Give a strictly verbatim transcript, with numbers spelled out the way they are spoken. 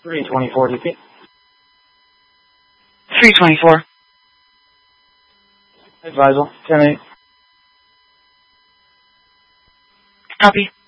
three twenty-four D P. three twenty-four. Advisal, ten eight. Copy.